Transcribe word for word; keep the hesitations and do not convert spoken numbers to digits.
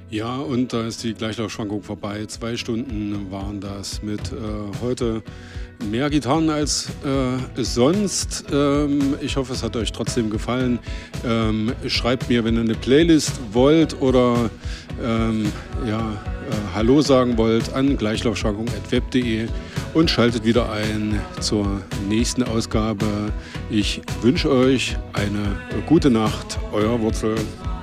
Ja, und da ist die Gleichlaufschwankung vorbei. Zwei Stunden waren das mit äh, heute mehr Gitarren als äh, sonst. Ähm, ich hoffe, es hat euch trotzdem gefallen. Ähm, schreibt mir, wenn ihr eine Playlist wollt oder ähm, ja, äh, Hallo sagen wollt, an gleichlaufschwankung at web punkt de und schaltet wieder ein zur nächsten Ausgabe. Ich wünsche euch eine gute Nacht. Euer Wurzel.